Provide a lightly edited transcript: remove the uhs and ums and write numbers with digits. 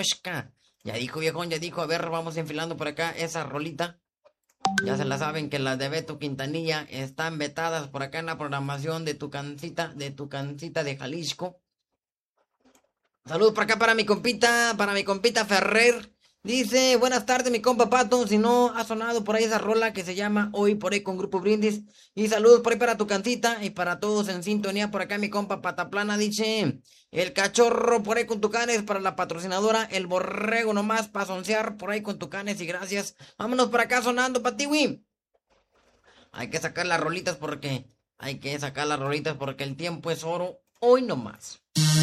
mosca. Ya dijo, viejón, ya dijo. A ver, vamos enfilando por acá esa rolita. Ya se la saben que las de Beto Quintanilla están vetadas por acá en la programación de tu cancita de Jalisco. Saludos por acá para mi compita Ferrer. Dice, buenas tardes mi compa Pato, si no ha sonado por ahí esa rola que se llama Hoy por ahí con Grupo Brindis. Y saludos por ahí para tu cancita y para todos en sintonía por acá mi compa Pataplana, dice, el cachorro por ahí con Tucanes para la patrocinadora, el borrego nomás para soncear por ahí con Tucanes y gracias. Vámonos por acá sonando, Patiwi. Hay que sacar las rolitas porque el tiempo es oro hoy nomás.